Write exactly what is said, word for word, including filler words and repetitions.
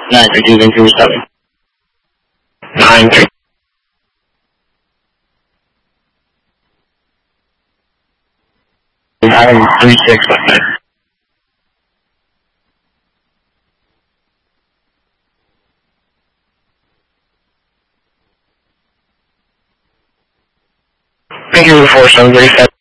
nine three two Vancouver seven. nine three. nine three six. Vancouver four seven thirty seven.